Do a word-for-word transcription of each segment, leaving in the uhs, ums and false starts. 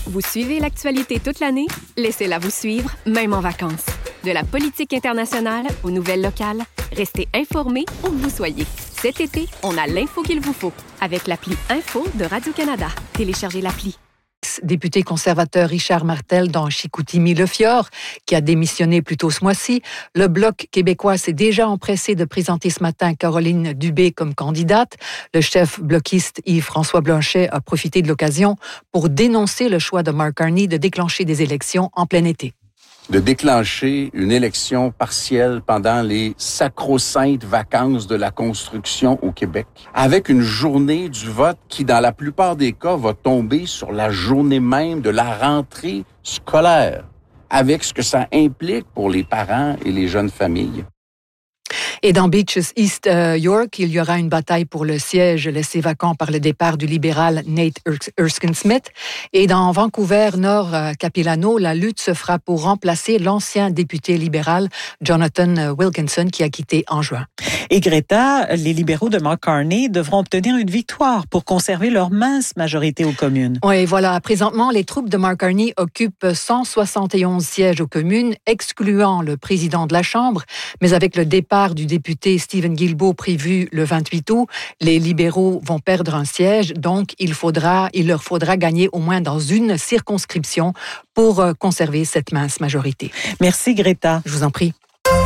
Vous suivez l'actualité toute l'année? Laissez-la vous suivre, même en vacances. De la politique internationale aux nouvelles locales, restez informés où que vous soyez. Cet été, on a l'info qu'il vous faut avec l'appli Info de Radio-Canada. Téléchargez l'appli. Député conservateur Richard Martel dans Chicoutimi-Le-Fjord, qui a démissionné plus tôt ce mois-ci. Le Bloc québécois s'est déjà empressé de présenter ce matin Caroline Dubé comme candidate. Le chef bloquiste Yves-François Blanchet a profité de l'occasion pour dénoncer le choix de Mark Carney de déclencher des élections en plein été. De déclencher une élection partielle pendant les sacro-saintes vacances de la construction au Québec, avec une journée du vote qui, dans la plupart des cas, va tomber sur la journée même de la rentrée scolaire, avec ce que ça implique pour les parents et les jeunes familles. Et dans Beaches East euh, York, il y aura une bataille pour le siège laissé vacant par le départ du libéral Nate Erskine-Smith. Et dans Vancouver, Nord euh, Capilano, la lutte se fera pour remplacer l'ancien député libéral Jonathan Wilkinson qui a quitté en juin. Et Greta, les libéraux de Mark Carney devront obtenir une victoire pour conserver leur mince majorité aux communes. Oui, voilà. Présentement, les troupes de Mark Carney occupent cent soixante et onze sièges aux communes, excluant le président de la Chambre. Mais avec le départ du député Stephen Guilbeault prévu le vingt-huit août, les libéraux vont perdre un siège. Donc, il faudra, il leur faudra gagner au moins dans une circonscription pour conserver cette mince majorité. Merci, Greta. Je vous en prie.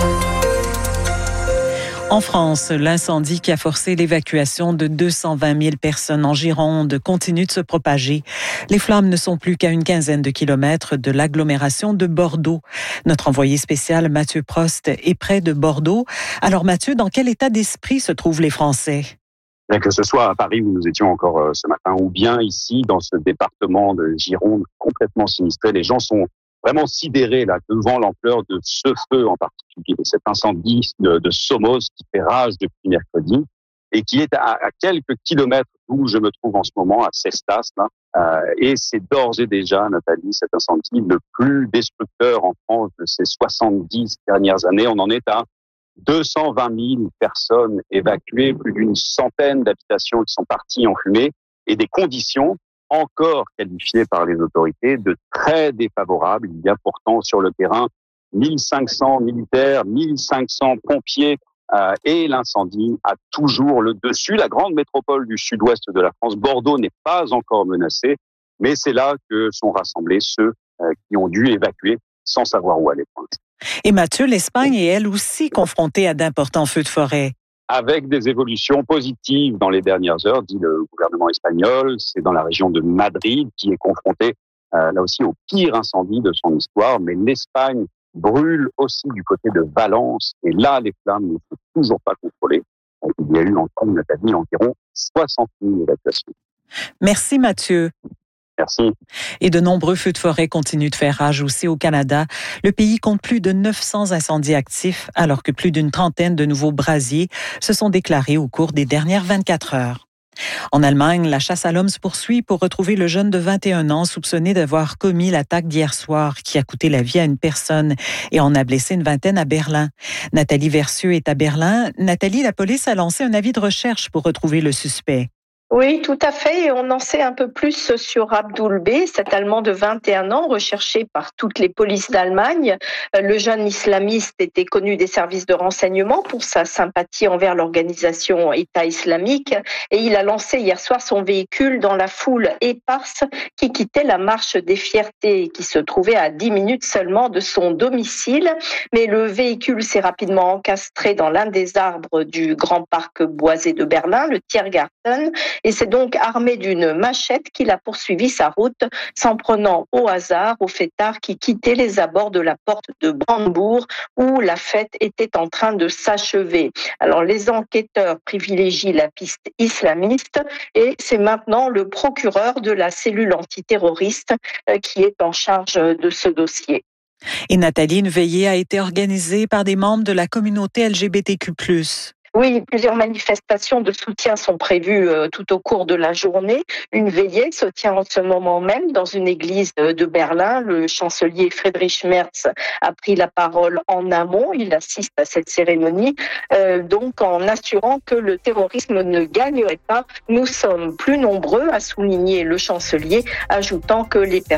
En France, l'incendie qui a forcé l'évacuation de deux cent vingt mille personnes en Gironde continue de se propager. Les flammes ne sont plus qu'à une quinzaine de kilomètres de l'agglomération de Bordeaux. Notre envoyé spécial Mathieu Prost est près de Bordeaux. Alors Mathieu, dans quel état d'esprit se trouvent les Français? Bien que ce soit à Paris où nous étions encore ce matin ou bien ici dans ce département de Gironde complètement sinistré, les gens sont vraiment sidéré là devant l'ampleur de ce feu en particulier, cet incendie de, de Somos qui fait rage depuis mercredi et qui est à, à quelques kilomètres d'où je me trouve en ce moment, à Cestas. Là, euh, et c'est d'ores et déjà, Nathalie, cet incendie le plus destructeur en France de ces soixante-dix dernières années. On en est à deux cent vingt mille personnes évacuées, plus d'une centaine d'habitations qui sont parties en fumée et des conditions encore qualifié par les autorités de très défavorables. Il y a pourtant sur le terrain mille cinq cents militaires, mille cinq cents pompiers euh, et l'incendie a toujours le dessus. La grande métropole du sud-ouest de la France, Bordeaux, n'est pas encore menacée, mais c'est là que sont rassemblés ceux euh, qui ont dû évacuer sans savoir où aller. Et Mathieu, l'Espagne est elle aussi confrontée à d'importants feux de forêt. Avec des évolutions positives dans les dernières heures, dit le gouvernement espagnol. C'est dans la région de Madrid qui est confrontée euh, là aussi au pire incendie de son histoire. Mais l'Espagne brûle aussi du côté de Valence. Et là, les flammes ne sont toujours pas contrôlées. Il y a eu encore, Nathalie, environ soixante mille évacuations. Merci Mathieu. Merci. Et de nombreux feux de forêt continuent de faire rage aussi au Canada. Le pays compte plus de neuf cents incendies actifs, alors que plus d'une trentaine de nouveaux brasiers se sont déclarés au cours des dernières vingt-quatre heures. En Allemagne, la chasse à l'homme se poursuit pour retrouver le jeune de vingt et un ans soupçonné d'avoir commis l'attaque d'hier soir qui a coûté la vie à une personne et en a blessé une vingtaine à Berlin. Nathalie Versieux est à Berlin. Nathalie, la police a lancé un avis de recherche pour retrouver le suspect. Oui, tout à fait. Et on en sait un peu plus sur Abdul B, cet Allemand de vingt et un ans, recherché par toutes les polices d'Allemagne. Le jeune islamiste était connu des services de renseignement pour sa sympathie envers l'organisation État islamique. Et il a lancé hier soir son véhicule dans la foule éparse qui quittait la marche des fiertés et qui se trouvait à dix minutes seulement de son domicile. Mais le véhicule s'est rapidement encastré dans l'un des arbres du grand parc boisé de Berlin, le Tiergarten. Et c'est donc armé d'une machette qu'il a poursuivi sa route, s'en prenant au hasard au fêtard qui quittait les abords de la porte de Brandebourg où la fête était en train de s'achever. Alors les enquêteurs privilégient la piste islamiste et c'est maintenant le procureur de la cellule antiterroriste qui est en charge de ce dossier. Et Nathalie, une veillée a été organisée par des membres de la communauté L G B T Q plus. Oui, plusieurs manifestations de soutien sont prévues euh, tout au cours de la journée. Une veillée se tient en ce moment même dans une église de, de Berlin. Le chancelier Friedrich Merz a pris la parole en amont. Il assiste à cette cérémonie, euh, donc en assurant que le terrorisme ne gagnerait pas. Nous sommes plus nombreux, a souligné le chancelier, ajoutant que les personnes